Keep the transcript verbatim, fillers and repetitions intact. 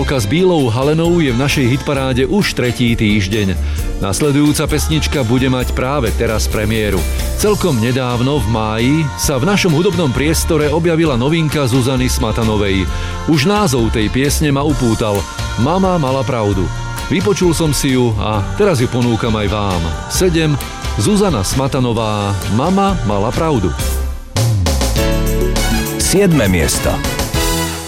Rozprávka s Bílou Halenou je v našej hitparáde už tretí týždeň. Nasledujúca pesnička bude mať práve teraz premiéru. Celkom nedávno v máji sa v našom hudobnom priestore objavila novinka Zuzany Smatanovej. Už názov tej piesne ma upútal. Mama mala pravdu. Vypočul som si ju a teraz ju ponúkam aj vám. sedem. Zuzana Smatanová. Mama mala pravdu. siedme miesto.